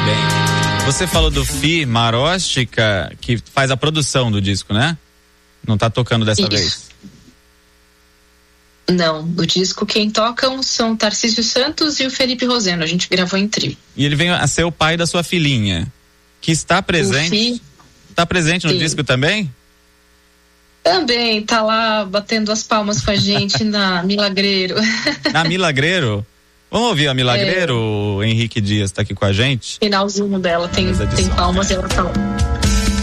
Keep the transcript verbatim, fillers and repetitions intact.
Bem, você falou do Fi Maróstica, que faz a produção do disco, né? Não tá tocando dessa Isso. vez? Não, o disco quem tocam são o Tarcísio Santos e o Felipe Roseno, a gente gravou em trio. E ele vem a ser o pai da sua filhinha, que está presente. Está presente no Sim. disco também? Também, tá lá batendo as palmas com a gente na Milagreiro. Na Milagreiro? Vamos ouvir a Milagreiro? É. O Henrique Dias tá aqui com a gente. Finalzinho dela, tem, tem palmas e ela tá lá.